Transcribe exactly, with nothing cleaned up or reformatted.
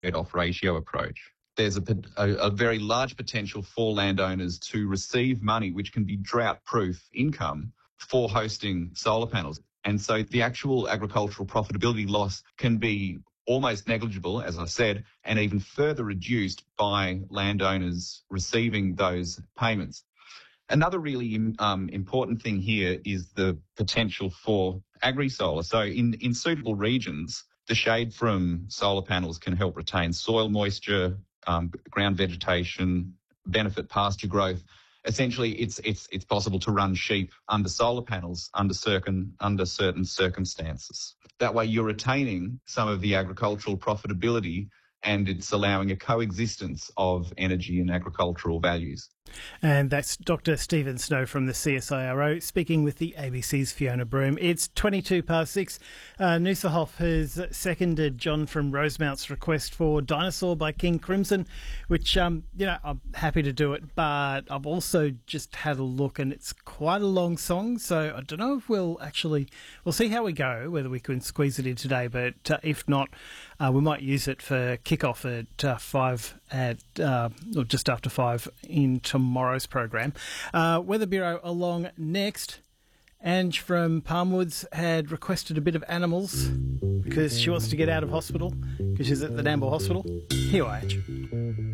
trade-off ratio approach. There's a, a, a very large potential for landowners to receive money which can be drought-proof income for hosting solar panels. And so the actual agricultural profitability loss can be almost negligible, as I said, and even further reduced by landowners receiving those payments. Another really um, important thing here is the potential for agri-solar. So in, in suitable regions, the shade from solar panels can help retain soil moisture, um, ground vegetation, benefit pasture growth. Essentially, it's it's it's possible to run sheep under solar panels under certain under certain circumstances. That way, you're retaining some of the agricultural profitability, and it's allowing a coexistence of energy and agricultural values. And that's Doctor Stephen Snow from the C S I R O speaking with the A B C's Fiona Broome. It's twenty-two past six. Uh, Noosa Hoff has seconded John from Rosemount's request for Dinosaur by King Crimson, which, um, you know, I'm happy to do it, but I've also just had a look and it's quite a long song, so I don't know if we'll actually, we'll see how we go, whether we can squeeze it in today, but uh, if not, uh, we might use it for kick-off at uh, five at, uh, or just after five in tomorrow's program. Uh, Weather Bureau along next. Ange from Palmwoods had requested a bit of animals because she wants to get out of hospital because she's at the Nambour Hospital. Here you are, Ange.